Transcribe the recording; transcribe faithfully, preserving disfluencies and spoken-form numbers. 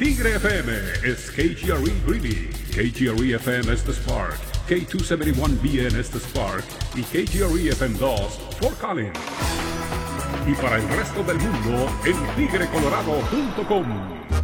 Tigre F M es K G R E Greeley, K G R E F M es The Spark, K doscientos setenta y uno B N es The Spark y K G R E F M dos Fort Collins. Y para el resto del mundo en tigre colorado punto com.